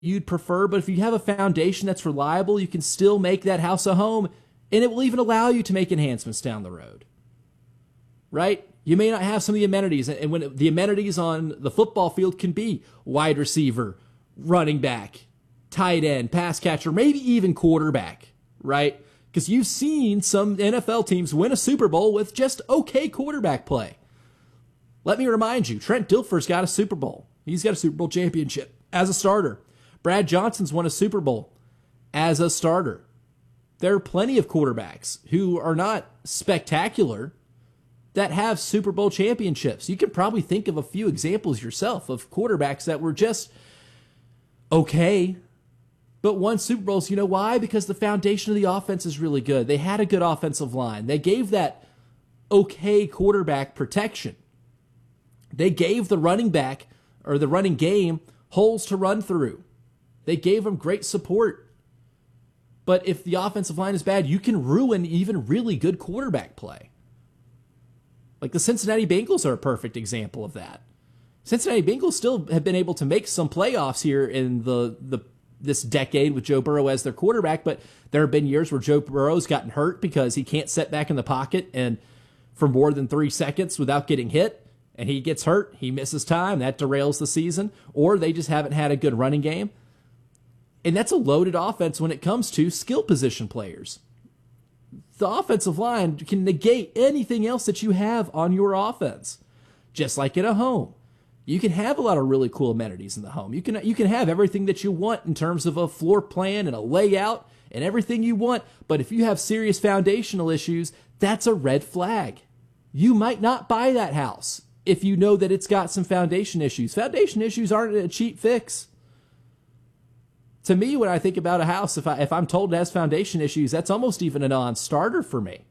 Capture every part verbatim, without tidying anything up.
you'd prefer, but if you have a foundation that's reliable, you can still make that house a home, and it will even allow you to make enhancements down the road. Right? You may not have some of the amenities, and when the amenities on the football field can be wide receiver, running back, tight end, pass catcher, maybe even quarterback, right? Because you've seen some N F L teams win a Super Bowl with just okay quarterback play. Let me remind you, Trent Dilfer's got a Super Bowl. He's got a Super Bowl championship as a starter. Brad Johnson's won a Super Bowl as a starter. There are plenty of quarterbacks who are not spectacular that have Super Bowl championships. You can probably think of a few examples yourself of quarterbacks that were just okay, but won Super Bowls. You know why? Because the foundation of the offense is really good. They had a good offensive line. They gave that okay quarterback protection. They gave the running back or the running game holes to run through. They gave them great support. But if the offensive line is bad, you can ruin even really good quarterback play. Like the Cincinnati Bengals are a perfect example of that. Cincinnati Bengals still have been able to make some playoffs here in the, the this decade with Joe Burrow as their quarterback, but there have been years where Joe Burrow's gotten hurt because he can't set back in the pocket and for more than three seconds without getting hit, and he gets hurt, he misses time, that derails the season, or they just haven't had a good running game. And that's a loaded offense when it comes to skill position players. The offensive line can negate anything else that you have on your offense. Just like in a home. You can have a lot of really cool amenities in the home. You can you can have everything that you want in terms of a floor plan and a layout and everything you want, but if you have serious foundational issues, that's a red flag. You might not buy that house if you know that it's got some foundation issues. Foundation issues aren't a cheap fix. To me, when I think about a house, if, I, if I'm told it has foundation issues, that's almost even a non-starter for me.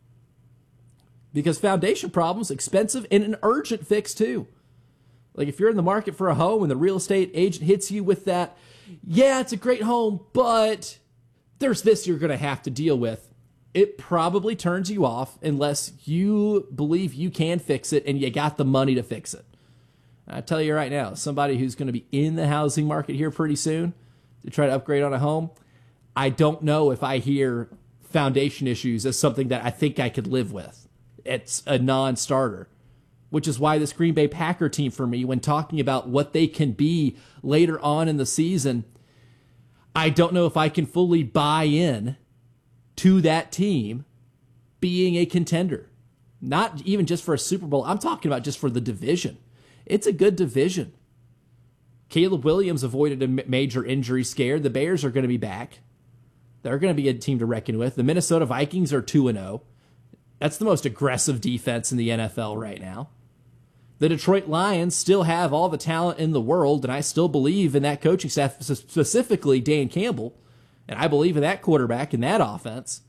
Because foundation problems, expensive and an urgent fix too. Like if you're in the market for a home and the real estate agent hits you with that, yeah, it's a great home, but there's this you're going to have to deal with. It probably turns you off unless you believe you can fix it and you got the money to fix it. I tell you right now, somebody who's going to be in the housing market here pretty soon to try to upgrade on a home, I don't know if I hear foundation issues as something that I think I could live with. It's a non-starter, which is why this Green Bay Packer team for me, when talking about what they can be later on in the season, I don't know if I can fully buy in to that team being a contender. Not even just for a Super Bowl. I'm talking about just for the division. It's a good division. Caleb Williams avoided a major injury scare. The Bears are going to be back. They're going to be a team to reckon with. The Minnesota Vikings are two and oh. That's the most aggressive defense in the N F L right now. The Detroit Lions still have all the talent in the world, and I still believe in that coaching staff, specifically Dan Campbell, and I believe in that quarterback and that offense.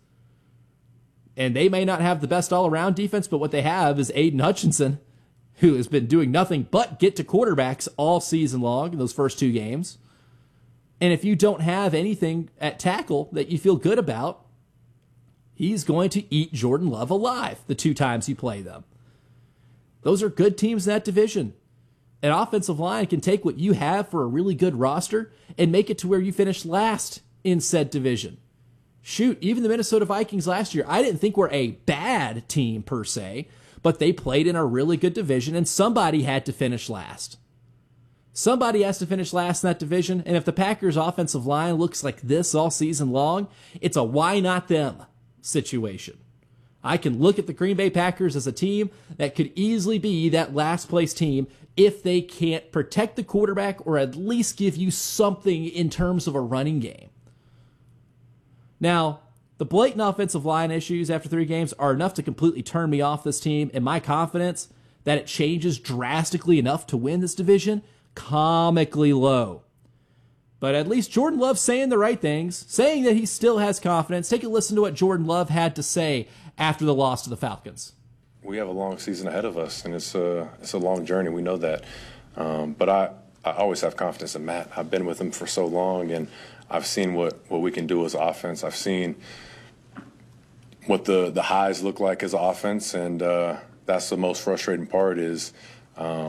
And they may not have the best all-around defense, but what they have is Aiden Hutchinson, who has been doing nothing but get to quarterbacks all season long in those first two games. And if you don't have anything at tackle that you feel good about, he's going to eat Jordan Love alive the two times you play them. Those are good teams in that division. An offensive line can take what you have for a really good roster and make it to where you finish last in said division. Shoot, even the Minnesota Vikings last year, I didn't think were a bad team per se, but they played in a really good division, and somebody had to finish last. Somebody has to finish last in that division, and if the Packers' offensive line looks like this all season long, it's a why not them situation. I can look at the Green Bay Packers as a team that could easily be that last place team if they can't protect the quarterback or at least give you something in terms of a running game. Now, the blatant offensive line issues after three games are enough to completely turn me off this team, and my confidence that it changes drastically enough to win this division, comically low. But at least Jordan Love's saying the right things, saying that he still has confidence. Take a listen to what Jordan Love had to say after the loss to the Falcons. We have a long season ahead of us, and it's a, it's a long journey. We know that. Um, but I, I always have confidence in Matt. I've been with him for so long, and I've seen what, what we can do as offense. I've seen what the, the highs look like as offense, and uh, that's the most frustrating part is um,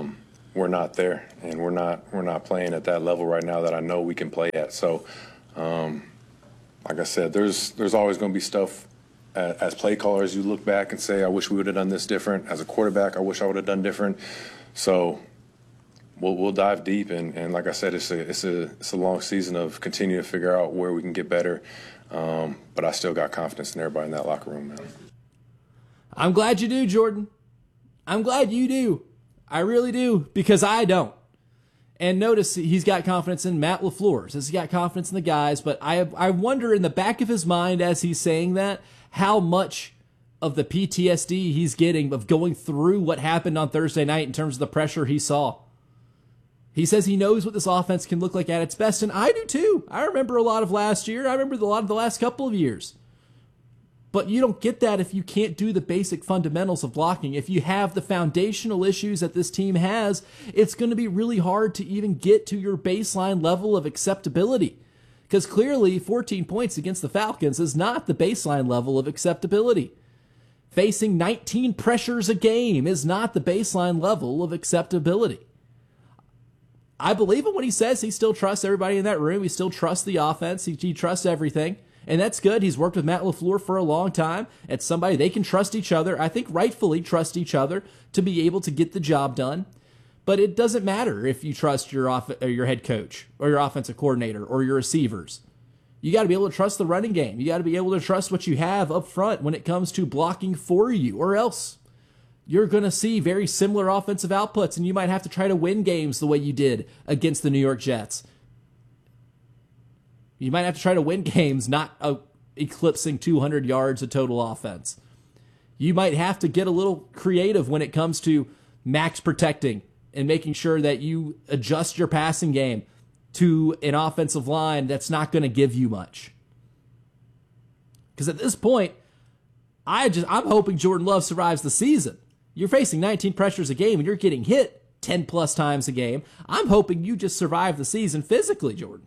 we're not there, and we're not we're not playing at that level right now that I know we can play at. So, um, like I said, there's there's always going to be stuff as, as play callers you look back and say, I wish we would have done this different. As a quarterback, I wish I would have done different. So we'll we'll dive deep, and, and like I said, it's a it's a it's a long season of continuing to figure out where we can get better. Um, but I still got confidence in everybody in that locker room, man. I'm glad you do, Jordan. I'm glad you do. I really do, because I don't. And notice he's got confidence in Matt LaFleur. He's got confidence in the guys, but I I wonder in the back of his mind as he's saying that, how much of the P T S D he's getting of going through what happened on Thursday night in terms of the pressure he saw. He says he knows what this offense can look like at its best, and I do too. I remember a lot of last year. I remember a lot of the last couple of years. But you don't get that if you can't do the basic fundamentals of blocking. If you have the foundational issues that this team has, it's going to be really hard to even get to your baseline level of acceptability. Because clearly, fourteen points against the Falcons is not the baseline level of acceptability. Facing nineteen pressures a game is not the baseline level of acceptability. I believe him when he says he still trusts everybody in that room. He still trusts the offense. He, he trusts everything. And that's good. He's worked with Matt LaFleur for a long time. It's somebody they can trust each other. I think rightfully trust each other to be able to get the job done. But it doesn't matter if you trust your off- or your head coach or your offensive coordinator or your receivers. You got to be able to trust the running game. You got to be able to trust what you have up front when it comes to blocking for you, or else you're going to see very similar offensive outputs, and you might have to try to win games the way you did against the New York Jets. You might have to try to win games not uh, eclipsing two hundred yards of total offense. You might have to get a little creative when it comes to max protecting and making sure that you adjust your passing game to an offensive line that's not going to give you much. Because at this point, I just I'm hoping Jordan Love survives the season. You're facing nineteen pressures a game and you're getting hit ten plus times a game. I'm hoping you just survive the season physically, Jordan.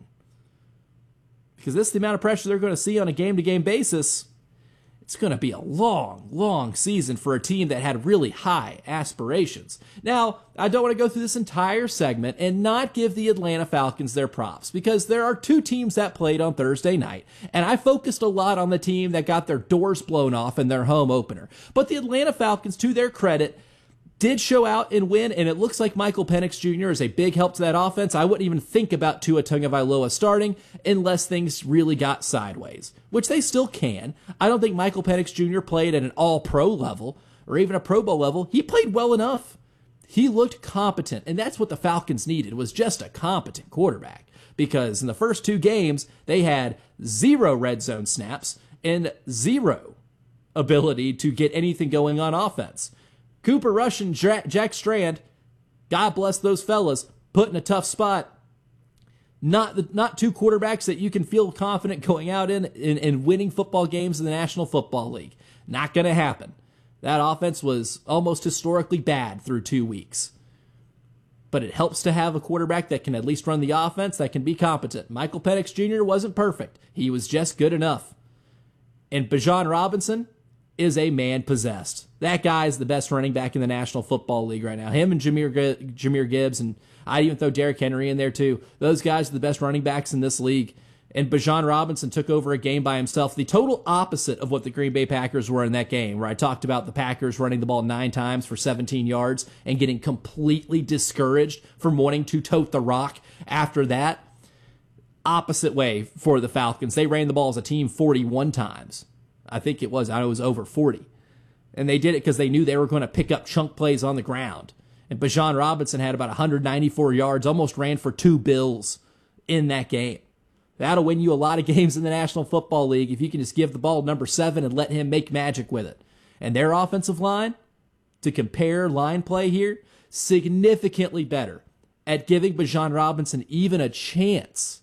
Because this is the amount of pressure they're going to see on a game-to-game basis. It's going to be a long, long season for a team that had really high aspirations. Now, I don't want to go through this entire segment and not give the Atlanta Falcons their props, because there are two teams that played on Thursday night, and I focused a lot on the team that got their doors blown off in their home opener. But the Atlanta Falcons, to their credit, did show out and win, and it looks like Michael Penix Junior is a big help to that offense. I wouldn't even think about Tua Tagovailoa starting unless things really got sideways, which they still can. I don't think Michael Penix Junior played at an all-pro level or even a Pro Bowl level. He played well enough. He looked competent, and that's what the Falcons needed, was just a competent quarterback, because in the first two games, they had zero red zone snaps and zero ability to get anything going on offense. Cooper Rush and Jack Strand, God bless those fellas, put in a tough spot. Not the, not two quarterbacks that you can feel confident going out in and winning football games in the National Football League. Not going to happen. That offense was almost historically bad through two weeks. But it helps to have a quarterback that can at least run the offense, that can be competent. Michael Penix Junior wasn't perfect. He was just good enough. And Bijan Robinson is a man possessed. That guy is the best running back in the National Football League right now. Him and Jameer, Jameer Gibbs, and I even throw Derrick Henry in there too. Those guys are the best running backs in this league. And Bijan Robinson took over a game by himself, the total opposite of what the Green Bay Packers were in that game, where I talked about the Packers running the ball nine times for seventeen yards and getting completely discouraged from wanting to tote the rock after that. Opposite way for the Falcons. They ran the ball as a team forty-one times. I think it was. I know it was over forty. And they did it because they knew they were going to pick up chunk plays on the ground. And Bijan Robinson had about one hundred ninety-four yards, almost ran for two bills in that game. That'll win you a lot of games in the National Football League if you can just give the ball to number seven and let him make magic with it. And their offensive line, to compare line play here, significantly better at giving Bijan Robinson even a chance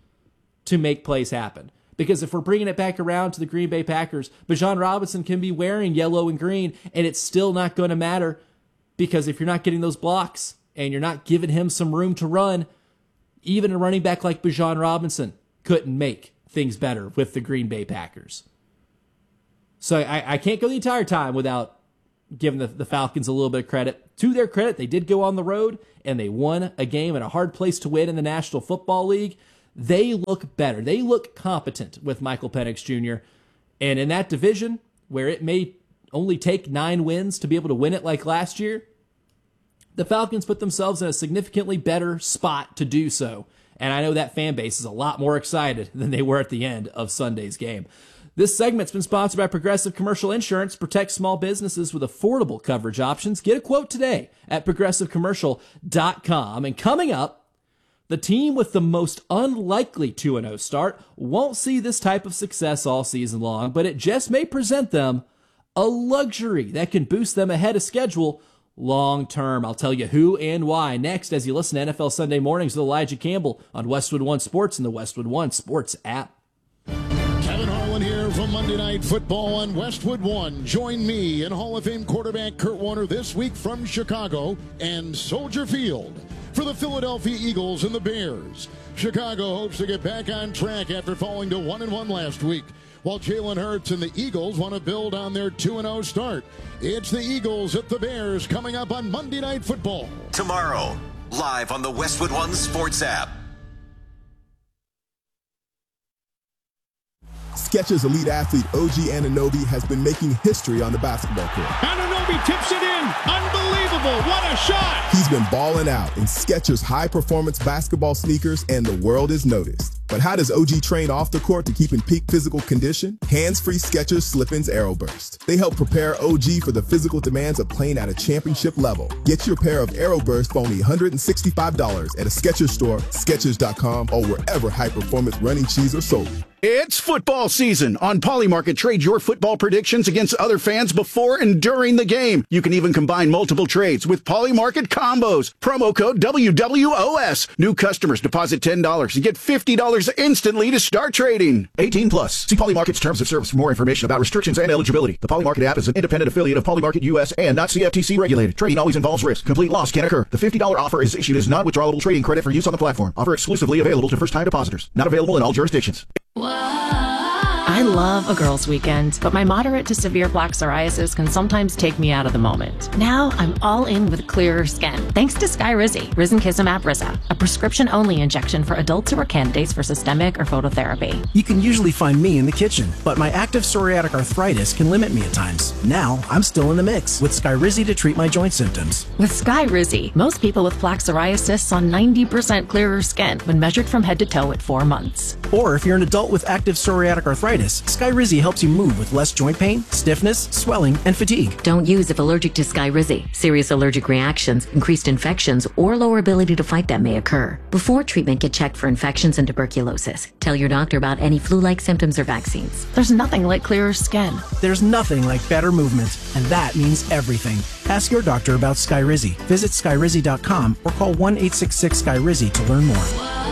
to make plays happen. Because if we're bringing it back around to the Green Bay Packers, Bijan Robinson can be wearing yellow and green, and it's still not going to matter, because if you're not getting those blocks and you're not giving him some room to run, even a running back like Bijan Robinson couldn't make things better with the Green Bay Packers. So I, I can't go the entire time without giving the, the Falcons a little bit of credit. To their credit, they did go on the road, and they won a game at a hard place to win in the National Football League. They look better. They look competent with Michael Penix Junior And in that division, where it may only take nine wins to be able to win it like last year, the Falcons put themselves in a significantly better spot to do so. And I know that fan base is a lot more excited than they were at the end of Sunday's game. This segment's been sponsored by Progressive Commercial Insurance. Protect small businesses with affordable coverage options. Get a quote today at progressive commercial dot com. And coming up, the team with the most unlikely two and oh start won't see this type of success all season long, but it just may present them a luxury that can boost them ahead of schedule long term. I'll tell you who and why next as you listen to N F L Sunday Mornings with Elijah Campbell on Westwood One Sports and the Westwood One Sports app. Kevin Harlan here from Monday Night Football on Westwood One. Join me and Hall of Fame quarterback Kurt Warner this week from Chicago and Soldier Field for the Philadelphia Eagles and the Bears. Chicago hopes to get back on track after falling to one and one last week, while Jalen Hurts and the Eagles want to build on their two and oh start. It's the Eagles at the Bears coming up on Monday Night Football. Tomorrow, live on the Westwood One Sports app. Skechers elite athlete O G Anunoby has been making history on the basketball court. Anunoby tips it in. Unbelievable. What a shot. He's been balling out in Skechers high-performance basketball sneakers, and the world is noticed. But how does O G train off the court to keep in peak physical condition? Hands-free Skechers Slip-ins AeroBurst. They help prepare O G for the physical demands of playing at a championship level. Get your pair of AeroBurst for only one hundred sixty-five dollars at a Skechers store, Skechers dot com, or wherever high-performance running shoes are sold. It's football season. On Polymarket, trade your football predictions against other fans before and during the game. You can even combine multiple trades with Polymarket combos. Promo code W W O S. New customers deposit ten dollars and get fifty dollars instantly to start trading. eighteen plus. See Polymarket's terms of service for more information about restrictions and eligibility. The Polymarket app is an independent affiliate of Polymarket U S and not C F T C regulated. Trading always involves risk. Complete loss can occur. The fifty dollars offer is issued as non-withdrawable trading credit for use on the platform. Offer exclusively available to first-time depositors. Not available in all jurisdictions. I love a girls' weekend, but my moderate to severe plaque psoriasis can sometimes take me out of the moment. Now I'm all in with clearer skin, thanks to Skyrizi, Risankizumab Riza, a prescription-only injection for adults who are candidates for systemic or phototherapy. You can usually find me in the kitchen, but my active psoriatic arthritis can limit me at times. Now I'm still in the mix with Skyrizi to treat my joint symptoms. With Skyrizi, most people with plaque psoriasis saw ninety percent clearer skin when measured from head to toe at four months. Or if you're an adult with active psoriatic arthritis, Skyrizi helps you move with less joint pain, stiffness, swelling, and fatigue. Don't use if allergic to Skyrizi. Serious allergic reactions, increased infections, or lower ability to fight them may occur. Before treatment, get checked for infections and tuberculosis. Tell your doctor about any flu-like symptoms or vaccines. There's nothing like clearer skin. There's nothing like better movement, and that means everything. Ask your doctor about Skyrizi. Visit Skyrizi dot com or call one eight six six Skyrizi to learn more.